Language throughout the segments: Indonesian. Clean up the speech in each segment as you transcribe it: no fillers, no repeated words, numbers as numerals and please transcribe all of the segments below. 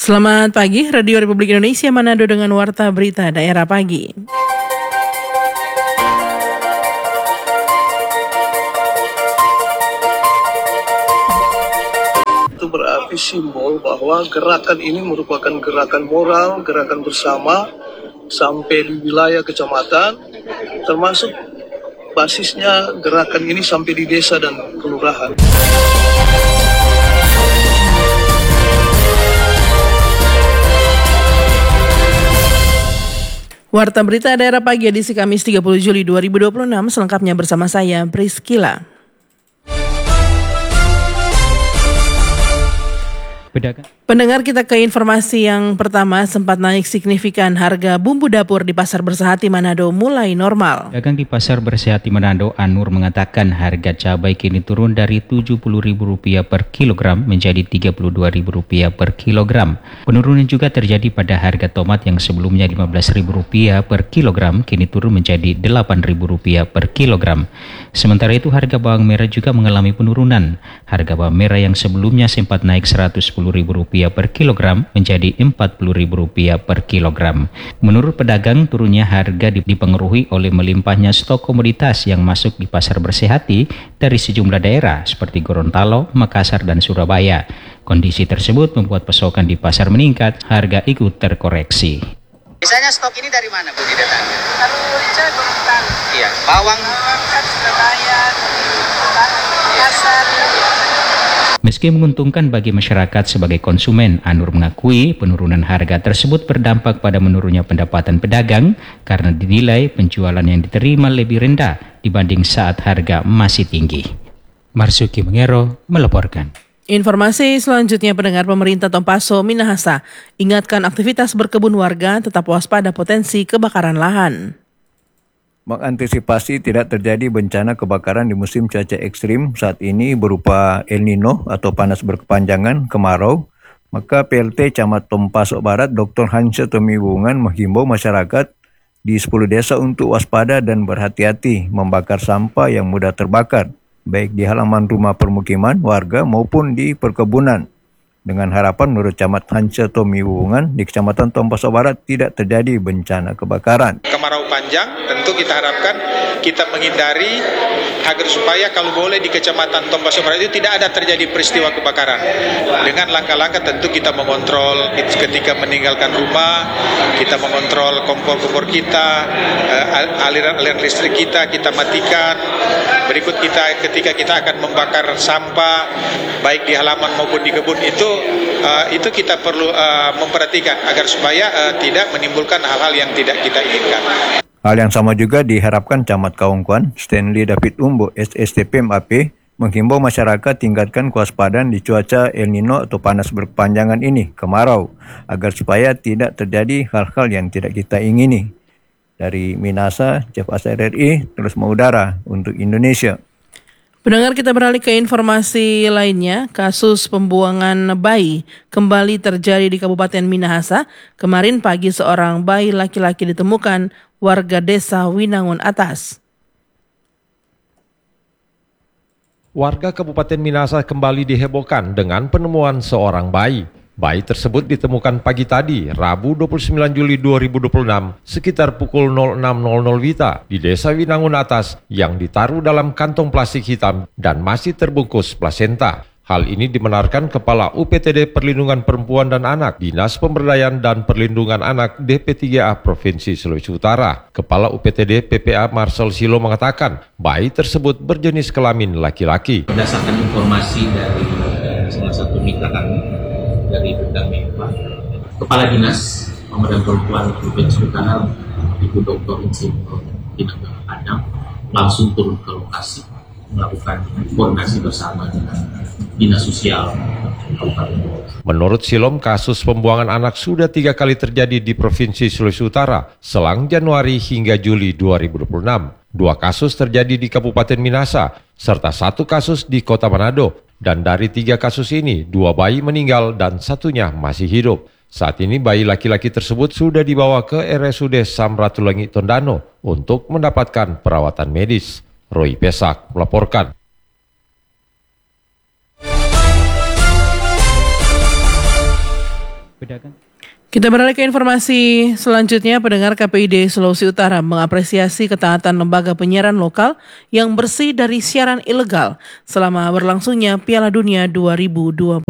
Selamat pagi, Radio Republik Indonesia Manado dengan Warta Berita Daerah Pagi. Itu berarti simbol bahwa gerakan ini merupakan gerakan moral, gerakan bersama sampai di wilayah kecamatan, termasuk basisnya gerakan ini sampai di desa dan kelurahan. Warta Berita Daerah Pagi edisi Kamis 30 Juli 2026 selengkapnya bersama saya Priscila. Pendengar, kita ke informasi yang pertama. Sempat naik signifikan harga bumbu dapur di Pasar Bersehati Manado mulai normal. Dagang di Pasar Bersehati Manado, Anur, mengatakan harga cabai kini turun dari Rp70.000 per kilogram menjadi Rp32.000 per kilogram. Penurunan juga terjadi pada harga tomat yang sebelumnya Rp15.000 per kilogram kini turun menjadi Rp8.000 per kilogram. Sementara itu harga bawang merah juga mengalami penurunan. Harga bawang merah yang sebelumnya sempat naik Rp110.000 per kilogram menjadi Rp40.000 per kilogram. Menurut pedagang, turunnya harga dipengaruhi oleh melimpahnya stok komoditas yang masuk di Pasar Bersehati dari sejumlah daerah seperti Gorontalo, Makassar, dan Surabaya. Kondisi tersebut membuat pasokan di pasar meningkat, harga ikut terkoreksi. Misalnya stok ini dari mana, Bu, didatangkan? Kalau saya Gorontalo. Iya, bawang kan Surabaya, Makassar. Meski menguntungkan bagi masyarakat sebagai konsumen, Anur mengakui penurunan harga tersebut berdampak pada menurunnya pendapatan pedagang karena dinilai penjualan yang diterima lebih rendah dibanding saat harga masih tinggi. Marsuki Mengero melaporkan. Informasi selanjutnya, pendengar, pemerintah Tompaso Minahasa ingatkan aktivitas berkebun warga tetap waspada potensi kebakaran lahan. Mengantisipasi tidak terjadi bencana kebakaran di musim cuaca ekstrim saat ini berupa El Nino atau panas berkepanjangan, kemarau, maka PLT Camat Tompaso Barat Dr. Hansa Tomiwungan menghimbau masyarakat di 10 desa untuk waspada dan berhati-hati membakar sampah yang mudah terbakar, baik di halaman rumah permukiman warga maupun di perkebunan. Dengan harapan menurut Camat Hansa Tomiwungan di Kecamatan Tompaso Barat tidak terjadi bencana kebakaran. Kemarau panjang tentu kita harapkan kita menghindari agar supaya kalau boleh di Kecamatan Tompaso Barat itu tidak ada terjadi peristiwa kebakaran. Dengan langkah-langkah tentu kita mengontrol ketika meninggalkan rumah, kita mengontrol kompor-kompor kita, aliran listrik kita matikan. Berikut ketika kita akan membakar sampah baik di halaman maupun di kebun itu kita perlu memperhatikan agar supaya tidak menimbulkan hal-hal yang tidak kita inginkan. Hal yang sama juga diharapkan Camat Kaungkuan Stanley David Umbo SSTP MAP menghimbau masyarakat tingkatkan kewaspadaan di cuaca El Nino atau panas berkepanjangan ini, kemarau, agar supaya tidak terjadi hal-hal yang tidak kita ingini. Dari Minasa, Chef Asar RI terus mengudara untuk Indonesia. Pendengar, kita beralih ke informasi lainnya. Kasus pembuangan bayi kembali terjadi di Kabupaten Minahasa. Kemarin pagi seorang bayi laki-laki ditemukan warga desa Winangun Atas. Warga Kabupaten Minahasa kembali dihebohkan dengan penemuan seorang bayi. Bayi tersebut ditemukan pagi tadi, Rabu 29 Juli 2026, sekitar pukul 06.00 WITA di Desa Winangun Atas yang ditaruh dalam kantong plastik hitam dan masih terbungkus plasenta. Hal ini dibenarkan Kepala UPTD Perlindungan Perempuan dan Anak, Dinas Pemberdayaan dan Perlindungan Anak DP3A Provinsi Sulawesi Utara. Kepala UPTD PPA Marcel Silo mengatakan, bayi tersebut berjenis kelamin laki-laki. Berdasarkan informasi dari salah satu mitra kami, dari Bendang Mempah, Kepala Dinas Pemberdayaan Perempuan Provinsi Utara, Ibu Dr. Insinyur Tinaka Adam, langsung turun ke lokasi melakukan koordinasi bersama dengan Dinas Sosial Kabupaten. Menurut Silom, kasus pembuangan anak sudah 3 kali terjadi di Provinsi Sulawesi Utara selang Januari hingga Juli 2026. 2 kasus terjadi di Kabupaten Minahasa, serta 1 kasus di Kota Manado. Dan dari 3 kasus ini, 2 bayi meninggal dan 1-nya masih hidup. Saat ini bayi laki-laki tersebut sudah dibawa ke RSUD Samratulangi Tondano untuk mendapatkan perawatan medis. Roy Pesak melaporkan. Pedagang. Kita beralih ke informasi selanjutnya. Pendengar, KPID Sulawesi Utara mengapresiasi ketaatan lembaga penyiaran lokal yang bersih dari siaran ilegal selama berlangsungnya Piala Dunia 2026.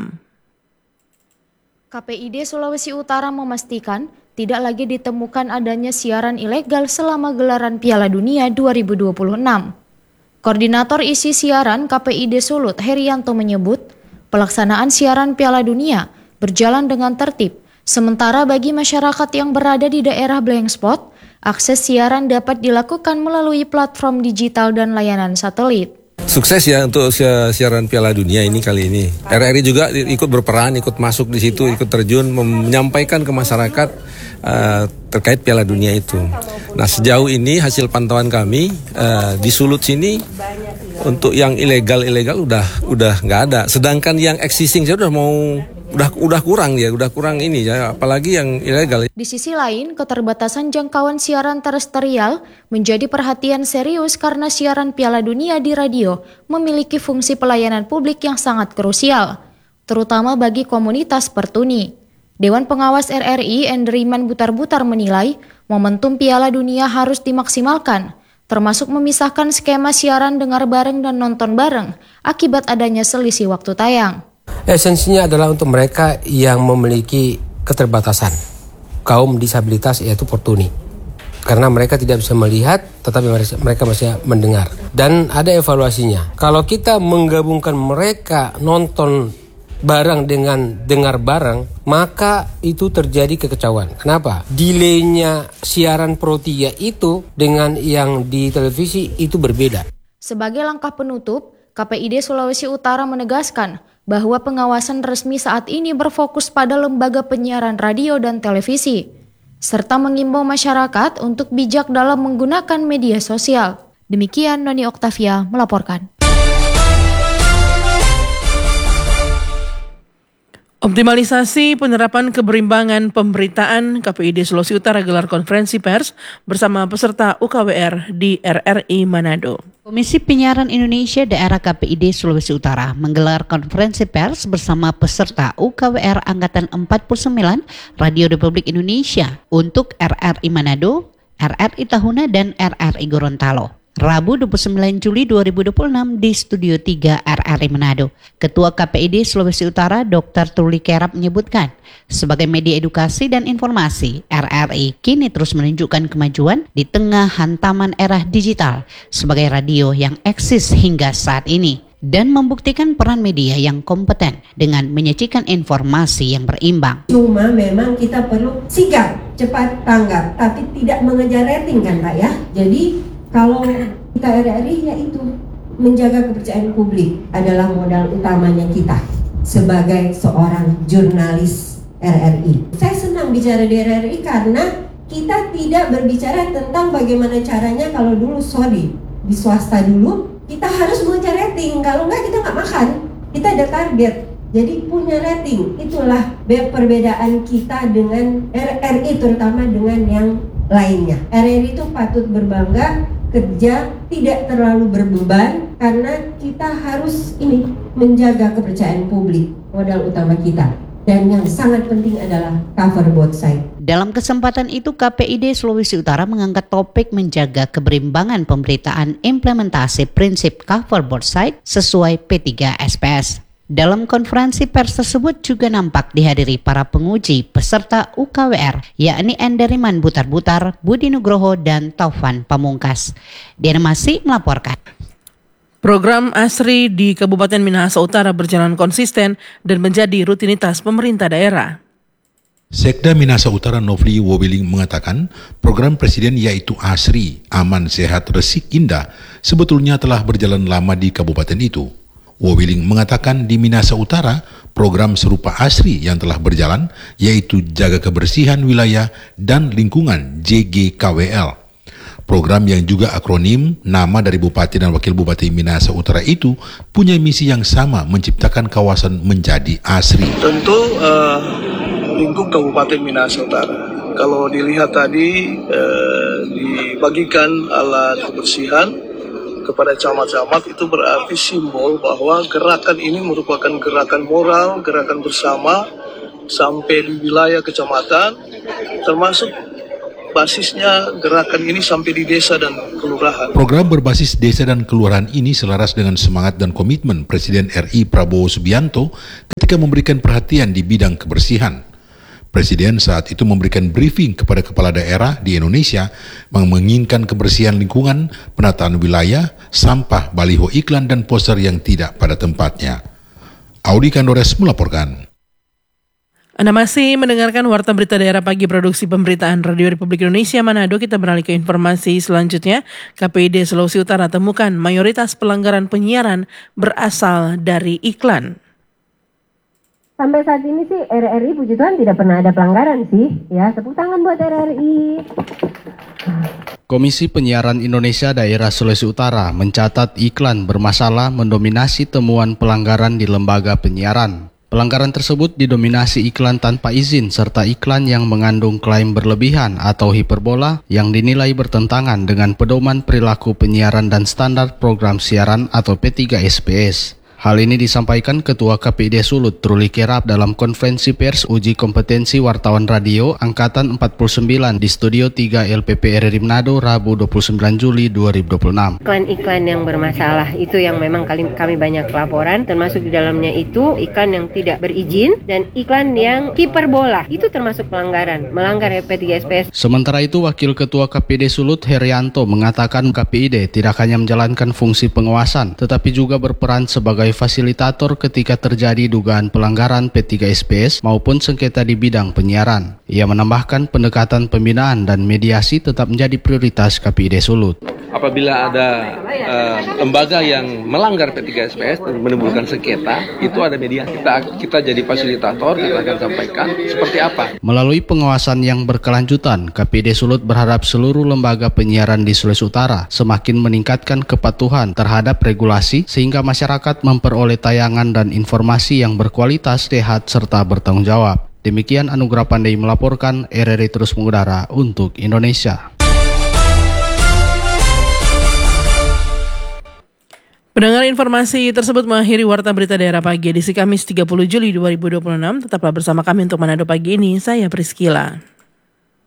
KPID Sulawesi Utara memastikan tidak lagi ditemukan adanya siaran ilegal selama gelaran Piala Dunia 2026. Koordinator isi siaran KPID Sulut, Herianto, menyebut pelaksanaan siaran Piala Dunia berjalan dengan tertib. Sementara bagi masyarakat yang berada di daerah blank spot, akses siaran dapat dilakukan melalui platform digital dan layanan satelit. Sukses ya untuk siaran Piala Dunia ini kali ini. RRI juga ikut berperan, ikut masuk di situ, ikut terjun menyampaikan ke masyarakat terkait Piala Dunia itu. Nah, sejauh ini hasil pantauan kami di Sulut sini untuk yang ilegal udah nggak ada. Sedangkan yang existing saya udah kurang ini ya, apalagi yang ilegal. Di sisi lain, keterbatasan jangkauan siaran terestrial menjadi perhatian serius karena siaran Piala Dunia di radio memiliki fungsi pelayanan publik yang sangat krusial, terutama bagi komunitas pertuni. Dewan Pengawas RRI Endriman Butar-Butar menilai momentum Piala Dunia harus dimaksimalkan, termasuk memisahkan skema siaran dengar bareng dan nonton bareng akibat adanya selisih waktu tayang. Esensinya adalah untuk mereka yang memiliki keterbatasan, kaum disabilitas yaitu pertuni. Karena mereka tidak bisa melihat, tetapi mereka masih mendengar. Dan ada evaluasinya. Kalau kita menggabungkan mereka nonton bareng dengan dengar bareng, maka itu terjadi kekacauan. Kenapa? Delaynya siaran Pro 3 itu dengan yang di televisi itu berbeda. Sebagai langkah penutup, KPID Sulawesi Utara menegaskan bahwa pengawasan resmi saat ini berfokus pada lembaga penyiaran radio dan televisi, serta mengimbau masyarakat untuk bijak dalam menggunakan media sosial. Demikian Noni Oktavia melaporkan. Optimalisasi penerapan keberimbangan pemberitaan, KPID Sulawesi Utara gelar konferensi pers bersama peserta UKWR di RRI Manado. Komisi Penyiaran Indonesia Daerah KPID Sulawesi Utara menggelar konferensi pers bersama peserta UKWR Angkatan 49 Radio Republik Indonesia untuk RRI Manado, RRI Tahuna, dan RRI Gorontalo. Rabu 29 Juli 2026 di Studio 3 RRI Manado. Ketua KPID Sulawesi Utara Dr. Truli Kerap menyebutkan, sebagai media edukasi dan informasi, RRI kini terus menunjukkan kemajuan di tengah hantaman era digital sebagai radio yang eksis hingga saat ini dan membuktikan peran media yang kompeten dengan menyajikan informasi yang berimbang. Cuma memang kita perlu sigap, cepat tanggap, tapi tidak mengejar rating kan Pak ya. Jadi kalau kita RRI yaitu menjaga kepercayaan publik adalah modal utamanya kita sebagai seorang jurnalis RRI. Saya senang bicara di RRI karena kita tidak berbicara tentang bagaimana caranya kalau dulu di swasta dulu kita harus mengejar rating, kalau enggak kita nggak makan, kita ada target. Jadi punya rating, itulah perbedaan kita dengan RRI terutama dengan yang lainnya. RRI itu patut berbangga kerja tidak terlalu berbeban karena kita harus menjaga kepercayaan publik, modal utama kita. Dan yang sangat penting adalah cover both side. Dalam kesempatan itu, KPID Sulawesi Utara mengangkat topik menjaga keberimbangan pemberitaan implementasi prinsip cover both side sesuai P3 SPS. Dalam konferensi pers tersebut juga nampak dihadiri para penguji peserta UKWR, yakni Enderiman Butar-Butar, Budi Nugroho, dan Taufan Pamungkas. Diana Masih melaporkan. Program ASRI di Kabupaten Minahasa Utara berjalan konsisten dan menjadi rutinitas pemerintah daerah. Sekda Minahasa Utara Nofli Wowiling mengatakan program presiden yaitu ASRI, Aman Sehat Resik Indah, sebetulnya telah berjalan lama di kabupaten itu. Wowiling mengatakan di Minahasa Utara, program serupa ASRI yang telah berjalan yaitu Jaga Kebersihan Wilayah dan Lingkungan JGKWL. Program yang juga akronim nama dari Bupati dan Wakil Bupati Minahasa Utara itu punya misi yang sama, menciptakan kawasan menjadi ASRI. Tentu lingkup Kabupaten Minahasa Utara. Kalau dilihat tadi dibagikan alat kebersihan kepada camat-camat, itu berarti simbol bahwa gerakan ini merupakan gerakan moral, gerakan bersama, sampai di wilayah kecamatan, termasuk basisnya gerakan ini sampai di desa dan kelurahan. Program berbasis desa dan kelurahan ini selaras dengan semangat dan komitmen Presiden RI Prabowo Subianto ketika memberikan perhatian di bidang kebersihan. Presiden saat itu memberikan briefing kepada kepala daerah di Indonesia menginginkan kebersihan lingkungan, penataan wilayah, sampah, baliho iklan dan poster yang tidak pada tempatnya. Audi Kandores melaporkan. Anda masih mendengarkan Warta Berita Daerah Pagi Produksi Pemberitaan Radio Republik Indonesia Manado. Kita beralih ke informasi selanjutnya. KPID Sulawesi Utara temukan mayoritas pelanggaran penyiaran berasal dari iklan. Sampai saat ini sih RRI puji Tuhan tidak pernah ada pelanggaran sih. Ya, tepuk tangan buat RRI. Komisi Penyiaran Indonesia Daerah Sulawesi Utara mencatat iklan bermasalah mendominasi temuan pelanggaran di lembaga penyiaran. Pelanggaran tersebut didominasi iklan tanpa izin serta iklan yang mengandung klaim berlebihan atau hiperbola yang dinilai bertentangan dengan pedoman perilaku penyiaran dan standar program siaran atau P3SPS. Hal ini disampaikan Ketua KPID Sulut Truli Kerap dalam konferensi pers uji kompetensi wartawan radio Angkatan 49 di Studio 3 LPP RRI Manado Rabu 29 Juli 2026. Iklan-iklan yang bermasalah itu yang memang kami banyak laporan, termasuk di dalamnya itu iklan yang tidak berizin dan iklan yang hiperbola. Itu termasuk pelanggaran, melanggar P3SPS. Sementara itu Wakil Ketua KPID Sulut Herianto mengatakan KPID tidak hanya menjalankan fungsi pengawasan tetapi juga berperan sebagai fasilitator ketika terjadi dugaan pelanggaran P3SPS maupun sengketa di bidang penyiaran. Ia menambahkan pendekatan pembinaan dan mediasi tetap menjadi prioritas KPID Sulut. Apabila ada lembaga yang melanggar P3SPS dan menimbulkan sengketa, itu ada media. Kita jadi fasilitator, kita akan sampaikan seperti apa. Melalui pengawasan yang berkelanjutan, KPID Sulut berharap seluruh lembaga penyiaran di Sulawesi Utara semakin meningkatkan kepatuhan terhadap regulasi sehingga masyarakat memperoleh tayangan dan informasi yang berkualitas, sehat, serta bertanggung jawab. Demikian Anugrah Pandai melaporkan, RRI terus mengudara untuk Indonesia. Pendengar, informasi tersebut mengakhiri Warta Berita Daerah Pagi edisi Kamis 30 Juli 2026. Tetaplah bersama kami untuk Manado Pagi ini. Saya Priscila.